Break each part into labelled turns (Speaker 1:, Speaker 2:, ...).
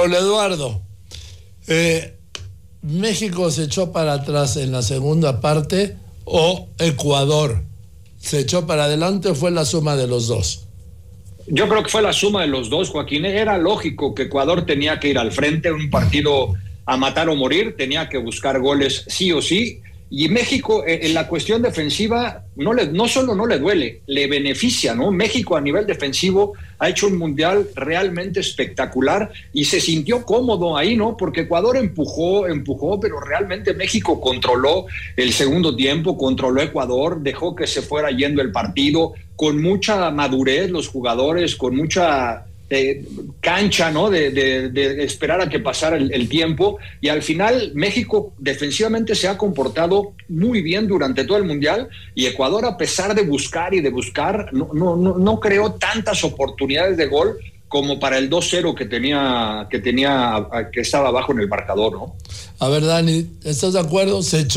Speaker 1: Raúl Eduardo, ¿México se echó para atrás en la segunda parte o Ecuador se echó para adelante o fue la suma de los dos?
Speaker 2: Yo creo que fue la suma de los dos, Joaquín. Era lógico que Ecuador tenía que ir al frente en un partido a matar o morir, tenía que buscar goles sí o sí. Y México, en la cuestión defensiva, no solo no le duele, le beneficia, ¿no? México a nivel defensivo ha hecho un mundial realmente espectacular y se sintió cómodo ahí, ¿no? Porque Ecuador empujó, pero realmente México controló el segundo tiempo, controló Ecuador, dejó que se fuera yendo el partido con mucha madurez los jugadores, con mucha cancha, ¿no? De esperar a que pasara el tiempo, y al final México defensivamente se ha comportado muy bien durante todo el mundial, y Ecuador, a pesar de buscar no creó tantas oportunidades de gol como para el 2-0 que estaba abajo en el marcador, ¿no?
Speaker 1: A ver, Dani, ¿estás de acuerdo?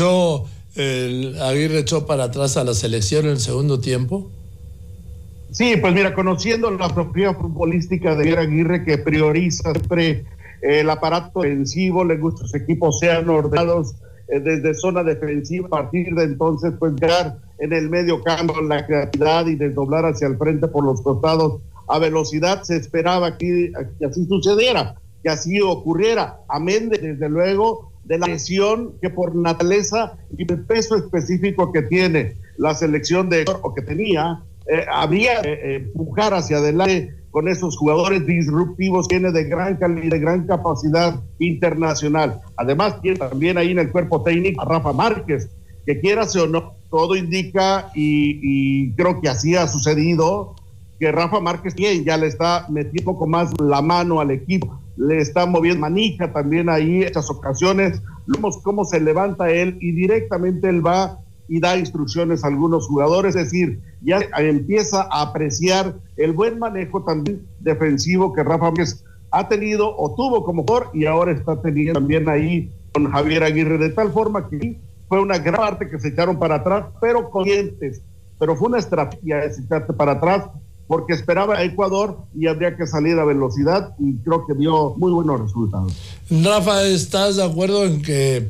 Speaker 1: Aguirre echó para atrás a la selección en el segundo tiempo.
Speaker 3: Sí, pues mira, conociendo la propiedad futbolística de Aguirre, que prioriza siempre el aparato defensivo, le gusta que sus equipos sean ordenados desde zona defensiva, a partir de entonces pues llegar en el medio campo la creatividad y desdoblar hacia el frente por los costados a velocidad. Se esperaba que así sucediera, que así ocurriera, amén desde luego de la lesión que por naturaleza y el peso específico que tiene la selección de Ecuador, o que tenía, habría empujar hacia adelante con esos jugadores disruptivos, tiene de gran calidad, de gran capacidad internacional. Además tiene también ahí en el cuerpo técnico a Rafa Márquez, que quieras o no, todo indica y creo que así ha sucedido, que Rafa Márquez ya le está metiendo un poco más la mano al equipo, le está moviendo manija también ahí en estas ocasiones. Vemos cómo se levanta él y directamente él va y da instrucciones a algunos jugadores, es decir, ya empieza a apreciar el buen manejo también defensivo que Rafa Márquez ha tenido o tuvo como jugador, y ahora está teniendo también ahí con Javier Aguirre, de tal forma que fue una gran parte que se echaron para atrás, pero conscientes, pero fue una estrategia de echarte para atrás, porque esperaba a Ecuador y habría que salir a velocidad, y creo que dio muy buenos resultados.
Speaker 1: Rafa, ¿estás de acuerdo en que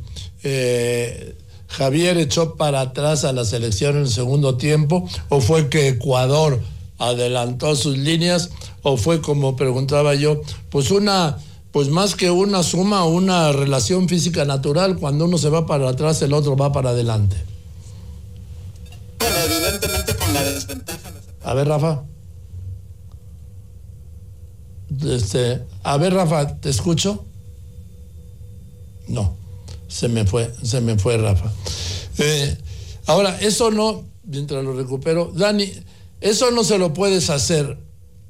Speaker 1: Javier echó para atrás a la selección en el segundo tiempo, o fue que Ecuador adelantó sus líneas, o fue, como preguntaba yo, pues más que una suma, una relación física natural? Cuando uno se va para atrás, el otro va para adelante.
Speaker 4: Bueno, evidentemente con la desventaja.
Speaker 1: A ver, Rafa. A ver, Rafa, ¿te escucho? No. Se me fue Rafa. Ahora, eso no, mientras lo recupero, Dani, eso no se lo puedes hacer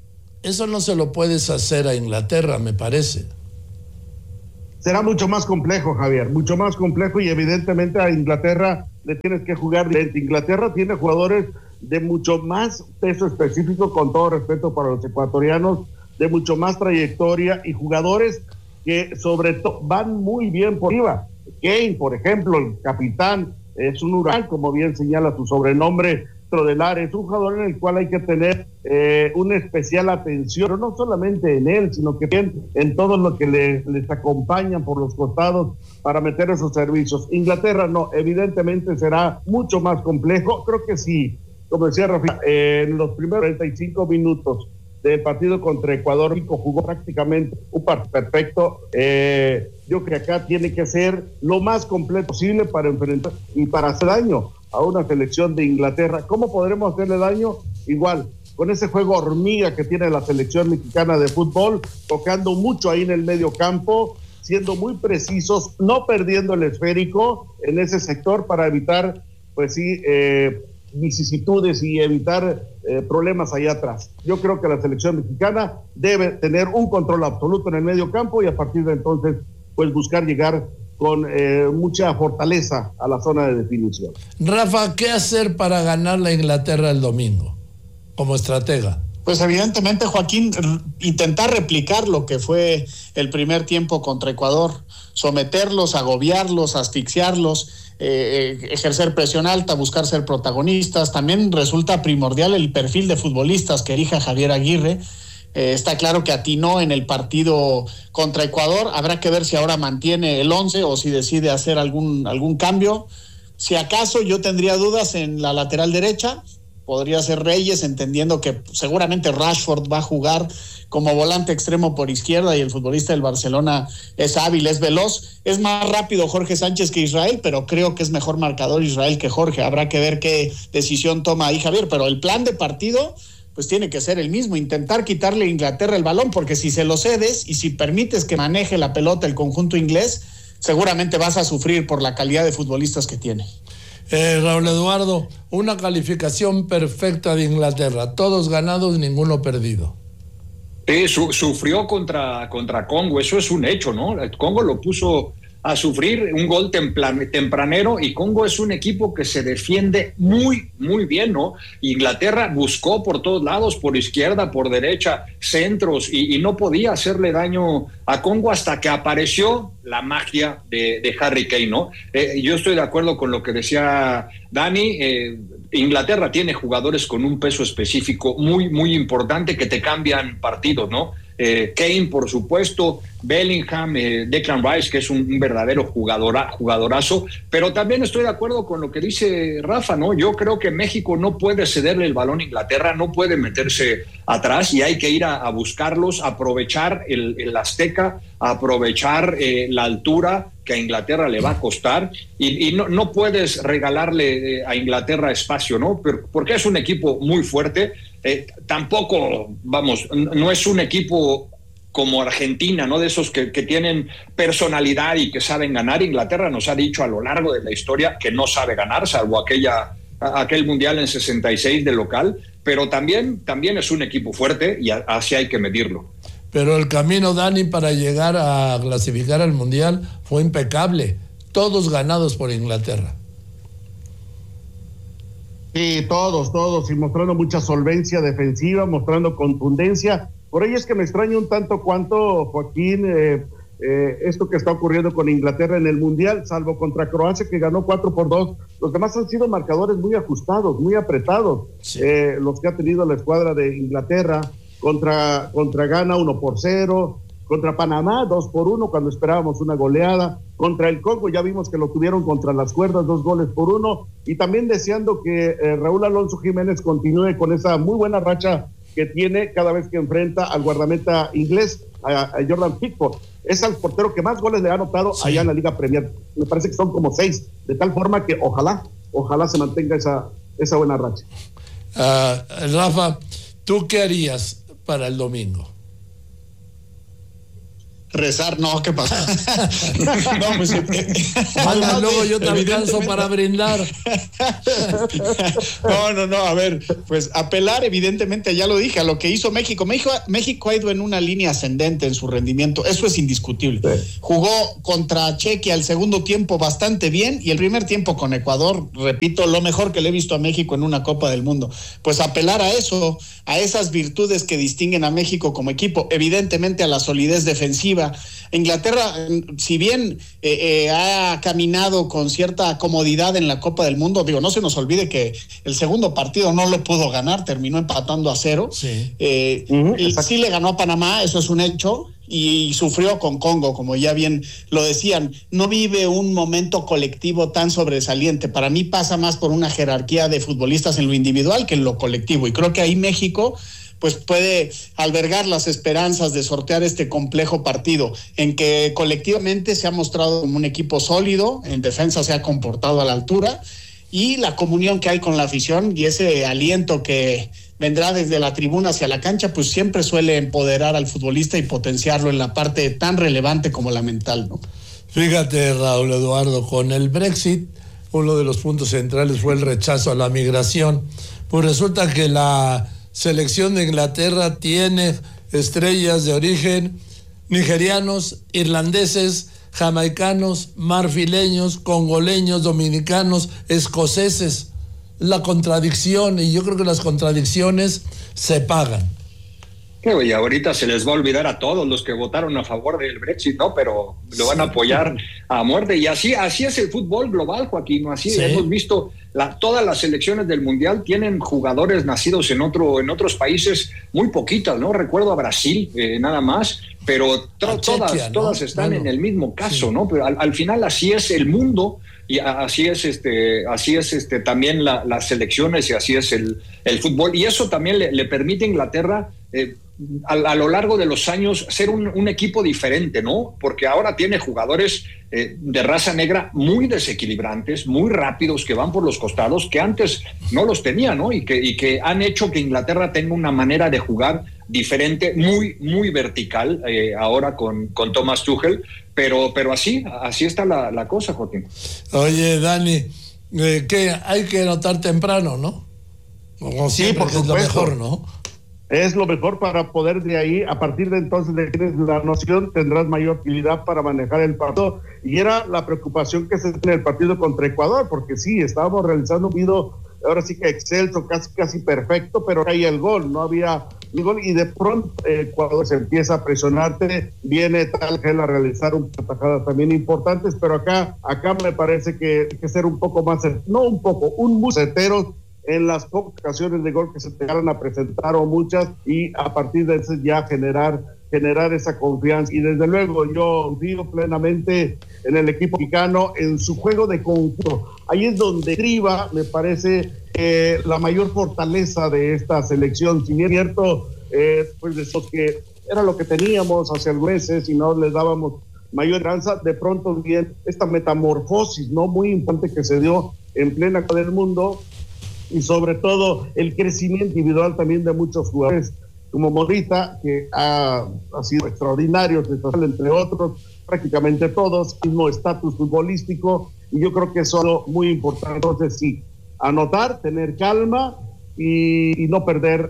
Speaker 1: a Inglaterra, me parece.
Speaker 3: Será mucho más complejo, Javier, mucho más complejo, y evidentemente a Inglaterra le tienes que jugar diferente. Inglaterra tiene jugadores de mucho más peso específico, con todo respeto para los ecuatorianos, de mucho más trayectoria, y jugadores que sobre todo van muy bien por arriba. Kane, por ejemplo, el capitán, es un huracán, como bien señala su sobrenombre, Trodelar, es un jugador en el cual hay que tener una especial atención, no solamente en él, sino que en todos los que les acompañan por los costados para meter esos servicios. Inglaterra no, evidentemente será mucho más complejo. Creo que sí, como decía Rafa, en los primeros 45 minutos del partido contra Ecuador, México jugó prácticamente un partido perfecto. Yo creo que acá tiene que ser lo más completo posible para enfrentar y para hacer daño a una selección de Inglaterra. ¿Cómo podremos hacerle daño? Igual, con ese juego hormiga que tiene la selección mexicana de fútbol, tocando mucho ahí en el medio campo, siendo muy precisos, no perdiendo el esférico en ese sector para evitar, pues sí, vicisitudes y evitar problemas allá atrás. Yo creo que la selección mexicana debe tener un control absoluto en el medio campo, y a partir de entonces pues buscar llegar con mucha fortaleza a la zona de definición.
Speaker 1: Rafa, ¿qué hacer para ganar la Inglaterra el domingo como estratega?
Speaker 4: Pues evidentemente, Joaquín, intentar replicar lo que fue el primer tiempo contra Ecuador, someterlos, agobiarlos, asfixiarlos, ejercer presión alta, buscar ser protagonistas. También resulta primordial el perfil de futbolistas que elija Javier Aguirre, Está claro que atinó en el partido contra Ecuador. Habrá que ver si ahora mantiene el 11 o si decide hacer algún cambio. Si acaso yo tendría dudas en la lateral derecha, podría ser Reyes, entendiendo que seguramente Rashford va a jugar como volante extremo por izquierda y el futbolista del Barcelona es hábil, es veloz. Es más rápido Jorge Sánchez que Israel, pero creo que es mejor marcador Israel que Jorge. Habrá que ver qué decisión toma ahí Javier, pero el plan de partido pues tiene que ser el mismo, intentar quitarle a Inglaterra el balón, porque si se lo cedes y si permites que maneje la pelota el conjunto inglés, seguramente vas a sufrir por la calidad de futbolistas que tiene.
Speaker 1: Raúl Eduardo, una calificación perfecta de Inglaterra, todos ganados, ninguno perdido.
Speaker 2: Sufrió contra Congo, eso es un hecho, ¿no? El Congo lo puso a sufrir, un gol tempranero, y Congo es un equipo que se defiende muy, muy bien, ¿no? Inglaterra buscó por todos lados, por izquierda, por derecha, centros, y no podía hacerle daño a Congo hasta que apareció la magia de Harry Kane, ¿no? Yo estoy de acuerdo con lo que decía Dani. Inglaterra tiene jugadores con un peso específico muy, muy importante que te cambian partidos, ¿no? Kane, por supuesto, Bellingham, Declan Rice, que es un verdadero jugadorazo, pero también estoy de acuerdo con lo que dice Rafa, ¿no? Yo creo que México no puede cederle el balón a Inglaterra, no puede meterse atrás, y hay que ir a buscarlos, aprovechar el Azteca, aprovechar la altura que a Inglaterra le va a costar, y no puedes regalarle a Inglaterra espacio, ¿no? Porque es un equipo muy fuerte. Tampoco, no es un equipo como Argentina, ¿no? De esos que tienen personalidad y que saben ganar. Inglaterra nos ha dicho a lo largo de la historia que no sabe ganar, salvo aquel mundial en 66 de local, pero también es un equipo fuerte y así hay que medirlo.
Speaker 1: Pero el camino, Dani, para llegar a clasificar al mundial fue impecable, todos ganados por Inglaterra.
Speaker 3: Sí, todos, y mostrando mucha solvencia defensiva, mostrando contundencia. Por ello es que me extraña un tanto cuanto, Joaquín, esto que está ocurriendo con Inglaterra en el Mundial, salvo contra Croacia, que ganó 4-2. Los demás han sido marcadores muy ajustados, muy apretados. Sí. Los que ha tenido la escuadra de Inglaterra, contra Ghana 1-0, contra Panamá 2-1 cuando esperábamos una goleada, contra el Congo ya vimos que lo tuvieron contra las cuerdas 2-1, y también deseando que Raúl Alonso Jiménez continúe con esa muy buena racha que tiene cada vez que enfrenta al guardameta inglés, a Jordan Pickford. Es el portero que más goles le ha anotado allá en la Liga Premier. Me parece que son como 6, de tal forma que ojalá se mantenga esa buena racha.
Speaker 1: Rafa, ¿tú qué harías para el domingo?
Speaker 4: Rezar, no, ¿qué pasa? No, pues
Speaker 1: luego yo te alcanzo para brindar.
Speaker 4: No, a ver, pues apelar, evidentemente, ya lo dije, a lo que hizo México. México ha ido en una línea ascendente en su rendimiento, eso es indiscutible. Sí. Jugó contra Chequia el segundo tiempo bastante bien, y el primer tiempo con Ecuador, repito, lo mejor que le he visto a México en una Copa del Mundo. Pues apelar a eso, a esas virtudes que distinguen a México como equipo, evidentemente a la solidez defensiva. Inglaterra, si bien ha caminado con cierta comodidad en la Copa del Mundo, no se nos olvide que el segundo partido no lo pudo ganar, terminó empatando a 0. Sí. Sí le ganó a Panamá, eso es un hecho, y sufrió con Congo, como ya bien lo decían. No vive un momento colectivo tan sobresaliente. Para mí pasa más por una jerarquía de futbolistas en lo individual que en lo colectivo, y creo que ahí México pues puede albergar las esperanzas de sortear este complejo partido, en que colectivamente se ha mostrado como un equipo sólido, en defensa se ha comportado a la altura, y la comunión que hay con la afición y ese aliento que vendrá desde la tribuna hacia la cancha, pues siempre suele empoderar al futbolista y potenciarlo en la parte tan relevante como la mental, ¿no?
Speaker 1: Fíjate, Raúl Eduardo, con el Brexit, uno de los puntos centrales fue el rechazo a la migración. Pues resulta que la selección de Inglaterra tiene estrellas de origen nigerianos, irlandeses, jamaicanos, marfileños, congoleños, dominicanos, escoceses. La contradicción, y yo creo que las contradicciones se pagan.
Speaker 2: Y ahorita se les va a olvidar a todos los que votaron a favor del Brexit, ¿no? Pero lo van a apoyar a muerte. Y así es el fútbol global, Joaquín, ¿no? Así hemos visto, todas las selecciones del Mundial tienen jugadores nacidos en otros países, muy poquitas, ¿no? Recuerdo a Brasil, nada más, pero
Speaker 1: Chequia,
Speaker 2: todas están en el mismo caso, ¿no? Pero al final así es el mundo. Y así es también las selecciones, y así es el fútbol, y eso también le permite a Inglaterra a lo largo de los años ser un equipo diferente, ¿no? Porque ahora tiene jugadores de raza negra muy desequilibrantes, muy rápidos, que van por los costados, que antes no los tenía, ¿no? Y que han hecho que Inglaterra tenga una manera de jugar diferente, muy, muy vertical, ahora con Thomas Tuchel, pero así está la cosa, Joaquín.
Speaker 1: Oye, Dani, que hay que anotar temprano, ¿no? Como siempre,
Speaker 3: por supuesto.
Speaker 1: Es lo mejor, ¿no?
Speaker 3: Es lo mejor para poder de ahí, a partir de entonces de tienes la noción, tendrás mayor utilidad para manejar el partido. Y era la preocupación que se tiene en el partido contra Ecuador, porque sí, estábamos realizando un partido, ahora sí que excelso, casi perfecto, pero caía el gol, no había el gol, y de pronto Ecuador se empieza a presionarte, viene Talgel a realizar un atajadas también importantes, pero acá me parece que hay que ser un poco más, muy certeros en las pocas ocasiones de gol que se te llegaron a presentar, o muchas, y a partir de eso ya generar esa confianza. Y desde luego yo confío plenamente en el equipo mexicano, en su juego de conjunto. Ahí es donde estriba, me parece, la mayor fortaleza de esta selección. Si bien es cierto, pues de eso que era lo que teníamos hace algunos meses y no les dábamos mayor esperanza, de pronto bien esta metamorfosis, ¿no?, muy importante que se dio en plena Copa del Mundo, y sobre todo el crecimiento individual también de muchos jugadores, como Morita, que ha sido extraordinario, entre otros, prácticamente todos, mismo estatus futbolístico, y yo creo que eso es muy importante. Entonces sí, anotar, tener calma y no perder,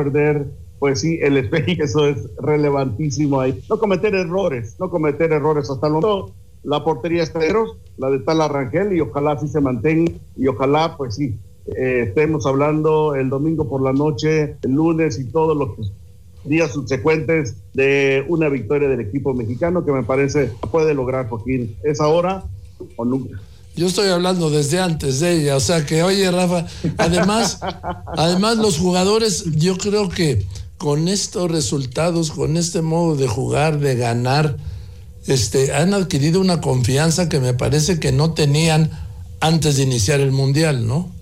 Speaker 3: pues sí, el espejo, eso es relevantísimo ahí. No cometer errores hasta el momento. La portería está la de Tal Rangel, y ojalá sí se mantenga, y ojalá pues sí, estemos hablando el domingo por la noche, el lunes y todos los días subsecuentes de una victoria del equipo mexicano, que me parece puede lograr, Joaquín. ¿Es ahora o nunca?
Speaker 1: Yo estoy hablando desde antes de ella, o sea que, oye, Rafa, además los jugadores, yo creo que con estos resultados, con este modo de jugar, de ganar, han adquirido una confianza que me parece que no tenían antes de iniciar el Mundial, ¿no?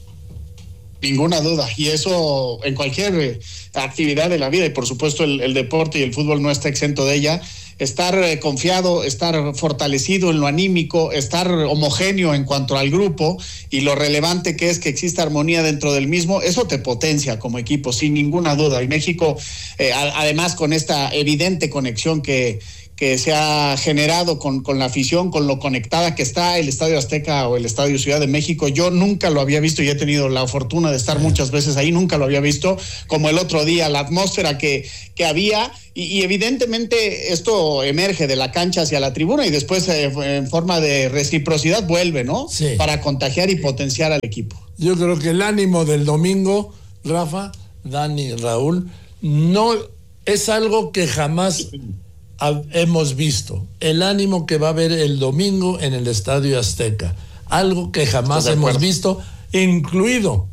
Speaker 4: Ninguna duda, y eso en cualquier actividad de la vida, y por supuesto el deporte y el fútbol no está exento de ella. Estar confiado, estar fortalecido en lo anímico, estar homogéneo en cuanto al grupo, y lo relevante que es que exista armonía dentro del mismo, eso te potencia como equipo, sin ninguna duda. Y México, además, con esta evidente conexión que se ha generado con la afición, con lo conectada que está el Estadio Azteca o el Estadio Ciudad de México. Yo nunca lo había visto, y he tenido la fortuna de estar muchas veces ahí, nunca lo había visto, como el otro día, la atmósfera que había, y evidentemente esto emerge de la cancha hacia la tribuna, y después en forma de reciprocidad vuelve, ¿no? Sí. Para contagiar y potenciar al equipo.
Speaker 1: Yo creo que el ánimo del domingo, Rafa, Dani, Raúl, no es algo que jamás hemos visto. El ánimo que va a haber el domingo en el Estadio Azteca, algo que jamás hemos visto, incluido